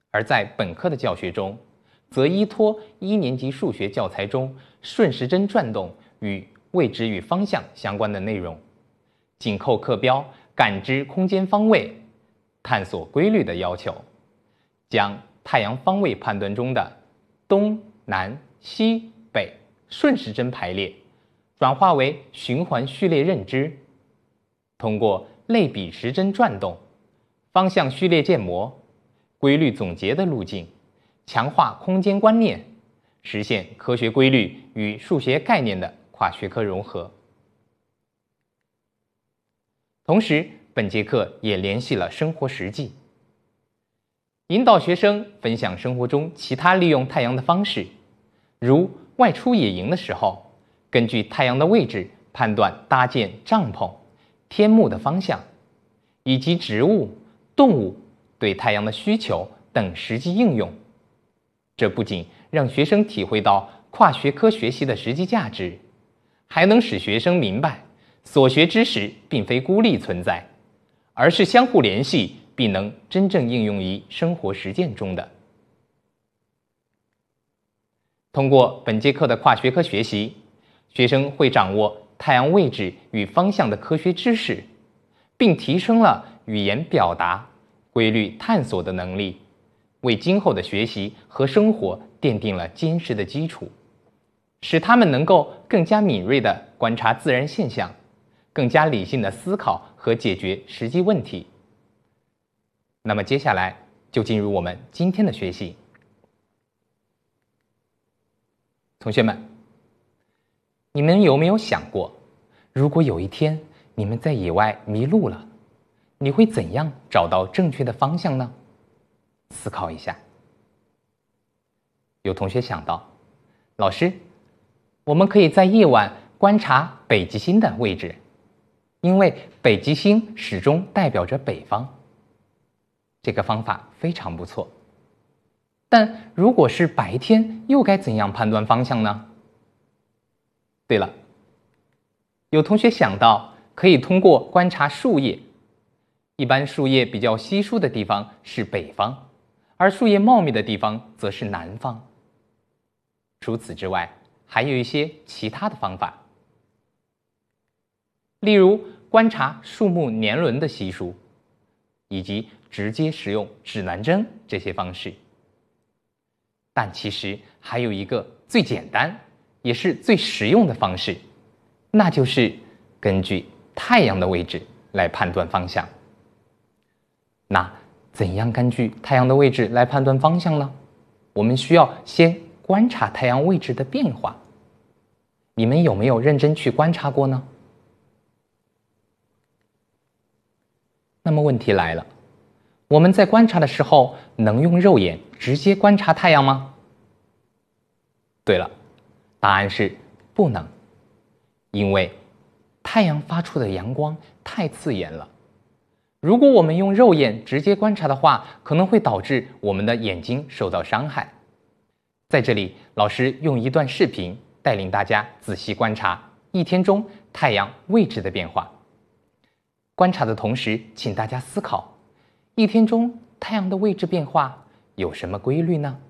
而在本课的教学中，则依托1年级数学教材中顺时针转动与位置与方向相关的内容，紧扣课标感知空间方位、探索规律的要求，将太阳方位判断中的东南西北顺时针排列转化为循环序列认知，通过类比时针转动、方向序列建模、规律总结的路径，强化空间观念，实现科学规律与数学概念的跨学科融合。同时，本节课也联系了生活实际，引导学生分享生活中其他利用太阳的方式，如外出野营的时候，根据太阳的位置判断搭建帐篷、天幕的方向，以及植物、动物对太阳的需求等实际应用。这不仅让学生体会到跨学科学习的实际价值，还能使学生明白所学知识并非孤立存在，而是相互联系并能真正应用于生活实践中的。通过本节课的跨学科学习，学生会掌握太阳位置与方向的科学知识，并提升了语言表达、规律探索的能力，为今后的学习和生活奠定了坚实的基础，使他们能够更加敏锐地观察自然现象，更加理性地思考和解决实际问题。那么接下来就进入我们今天的学习。同学们，你们有没有想过，如果有一天你们在野外迷路了，你会怎样找到正确的方向呢？思考一下。有同学想到，老师，我们可以在夜晚观察北极星的位置，因为北极星始终代表着北方。这个方法非常不错。但如果是白天，又该怎样判断方向呢？对了，有同学想到可以通过观察树叶，一般树叶比较稀疏的地方是北方，而树叶茂密的地方则是南方。除此之外，还有一些其他的方法，例如观察树木年轮的稀疏，以及直接使用指南针这些方式。但其实还有一个最简单也是最实用的方式，那就是根据太阳的位置来判断方向。那怎样根据太阳的位置来判断方向呢？我们需要先观察太阳位置的变化。你们有没有认真去观察过呢？那么问题来了，我们在观察的时候，能用肉眼直接观察太阳吗？对了，答案是不能，因为太阳发出的阳光太刺眼了。如果我们用肉眼直接观察的话，可能会导致我们的眼睛受到伤害。在这里，老师用一段视频带领大家仔细观察一天中太阳位置的变化。观察的同时，请大家思考，一天中太阳的位置变化有什么规律呢？